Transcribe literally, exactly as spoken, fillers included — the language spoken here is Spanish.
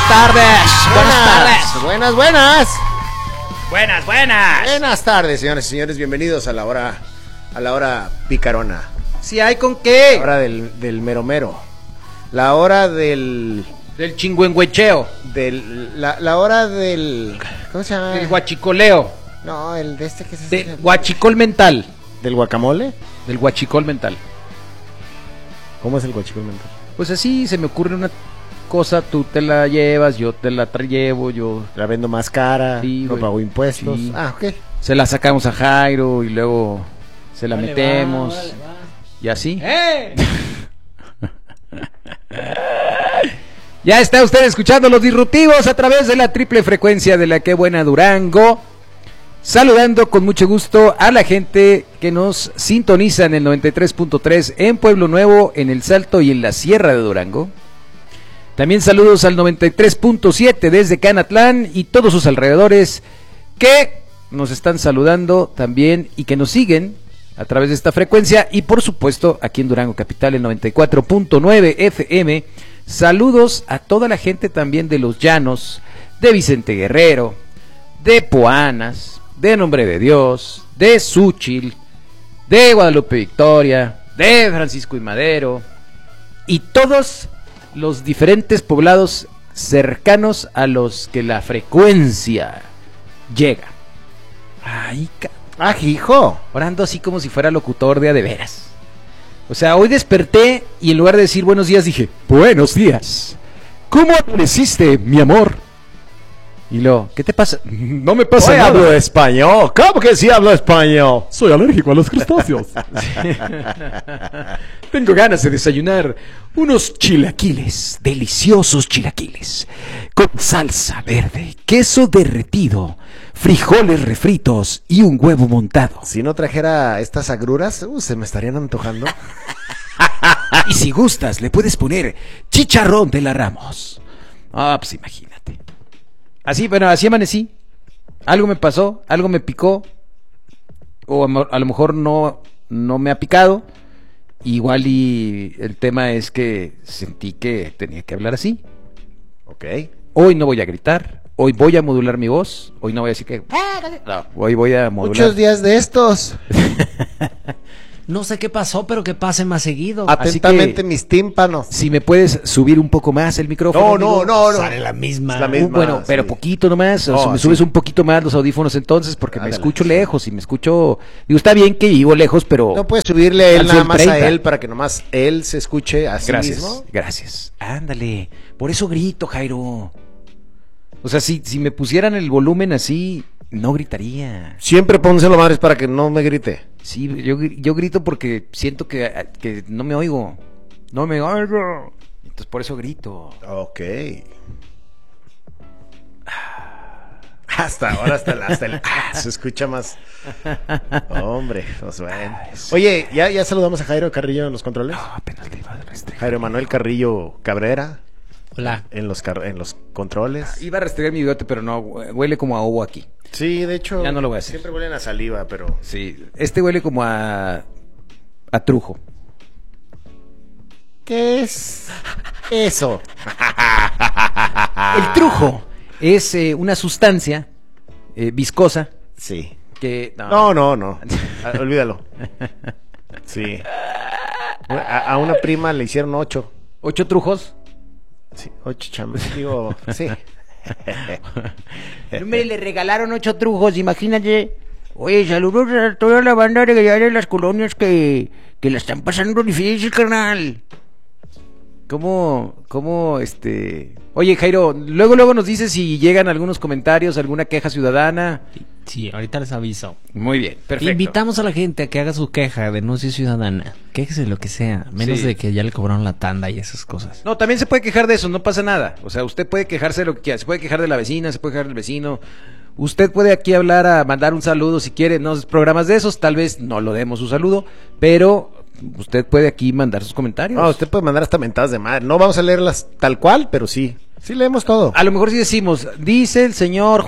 tardes. Buenas tardes. Buenas, buenas. Buenas, buenas. Buenas tardes, señores y señores. Bienvenidos a la hora, a la hora picarona. Si hay con qué. La hora del, del mero mero. La hora del... Del chingüengüecheo. Del, la, la hora del... ¿Cómo se llama? Del guachicoleo. No, el de este que se... Del guachicol mental. ¿Del guacamole? Del guachicol mental. ¿Cómo es el guachicol mental? Pues así se me ocurre una cosa, tú te la llevas, yo te la llevo, yo... La vendo más cara, sí, no güey. pago impuestos. Sí. Ah, ok. Se la sacamos a Jairo y luego se la Vale, metemos. va, vale, va. Y así. ¡Eh! Ya está usted escuchando Los Disruptivos a través de la triple frecuencia de la Que Buena Durango. Saludando con mucho gusto a la gente que nos sintoniza en el noventa y tres punto tres en Pueblo Nuevo, en El Salto y en la Sierra de Durango. También saludos al noventa y tres punto siete desde Canatlán y todos sus alrededores que nos están saludando también y que nos siguen a través de esta frecuencia. Y por supuesto aquí en Durango Capital el noventa y cuatro punto nueve F M. Saludos a toda la gente también de Los Llanos, de Vicente Guerrero, de Poanas, de Nombre de Dios, de Xúchil, de Guadalupe Victoria, de Francisco y Madero y todos los diferentes poblados cercanos a los que la frecuencia llega. Ay, ca... Ah, hijo. Orando así como si fuera locutor de a de veras. O sea, hoy desperté y en lugar de decir buenos días dije, buenos días. ¿Cómo amaneciste, mi amor? Y luego, ¿qué te pasa? No me pasa Hoy nada. hablo español. ¿Cómo que sí hablo español? Soy alérgico a los crustáceos. Tengo ganas de desayunar unos chilaquiles, deliciosos chilaquiles, con salsa verde, queso derretido, frijoles refritos y un huevo montado. Si no trajera estas agruras, uh, se me estarían antojando. Y si gustas, le puedes poner chicharrón de la Ramos. Ah, pues imagínate. Así, bueno, así amanecí. Algo me pasó, algo me picó. O a, a lo mejor no, no me ha picado. Igual y el tema es que sentí que tenía que hablar así. Ok. Hoy no voy a gritar. Hoy voy a modular mi voz. Hoy no voy a decir que... No, hoy voy a modular. Muchos días de estos. No sé qué pasó, pero que pase más seguido. Atentamente que- mis tímpanos. Si me puedes subir un poco más el micrófono. No, no, amigo. no, no. Sale la misma. Es la Uh, misma. bueno, pero sí. poquito nomás, o No, sea, me sí. subes un poquito más los audífonos entonces, porque Ándale. me escucho lejos y me escucho, digo, está bien que vivo lejos, pero... No puedes subirle a él Al nada cien más treinta. a él para que nomás él se escuche a sí Gracias, mismo. gracias, ándale, por eso grito, Jairo. O sea, si, si me pusieran el volumen así, no gritaría. Siempre pónselo madres para que no me grite. Sí, yo, gri- yo grito porque siento que, que no me oigo, no me oigo, entonces por eso grito. Ok. Hasta ahora, hasta el, hasta el ah, se escucha más. Hombre, pues bueno. Oye, ¿ya, ya saludamos a Jairo Carrillo en los controles? No, apenas le iba a restregar. Jairo Manuel Carrillo Cabrera Hola. en los car- en los controles. Iba a restregar mi bigote, pero no, huele como a ovo aquí. Sí, de hecho. Ya no lo voy a hacer. Siempre huelen a saliva, pero. Sí, este huele como a... a trujo. ¿Qué es eso? El trujo es eh, una sustancia eh, viscosa Sí. que... No, no, no. Ah, olvídalo. Sí. A, a una prima le hicieron ocho. ¿Ocho trujos? Sí, ocho chambas. Digo, sí. Hombre, le regalaron ocho trujos, imagínate. Oye, saludos a toda la banda de allá de las colonias que, que la están pasando difícil, carnal. ¿Cómo, cómo, este... Oye, Jairo, luego, luego nos dices si llegan algunos comentarios, alguna queja ciudadana. Sí, ahorita les aviso. Muy bien, perfecto. Invitamos a la gente a que haga su queja, denuncia ciudadana. Quéjese de lo que sea, menos Sí. de que ya le cobraron la tanda y esas cosas. No, también se puede quejar de eso, no pasa nada. O sea, usted puede quejarse de lo que quiera. Se puede quejar de la vecina, se puede quejar del vecino. Usted puede aquí hablar, a mandar un saludo si quiere. No, programas de esos, tal vez no lo demos su saludo, pero usted puede aquí mandar sus comentarios. No, usted puede mandar hasta mentadas de madre. No vamos a leerlas tal cual, pero sí. Sí leemos todo. A lo mejor sí decimos, dice el señor